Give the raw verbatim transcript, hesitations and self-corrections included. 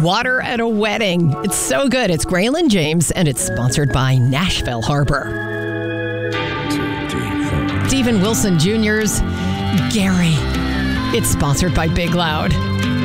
Water at a Wedding. It's so good. It's Graylin James, and it's sponsored by Nashville Harbor. Stephen Wilson Junior's Gary. It's sponsored by Big Loud.